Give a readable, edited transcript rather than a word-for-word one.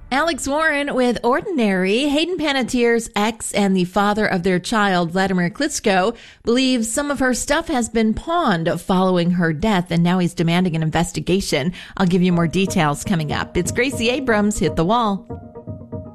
Alex Warren with Ordinary. Hayden Panettiere's ex and the father of their child, Vladimir Klitschko, believes some of her stuff has been pawned following her death, and now he's demanding an investigation. I'll give you more details coming up. It's Gracie Abrams, Hit the Wall.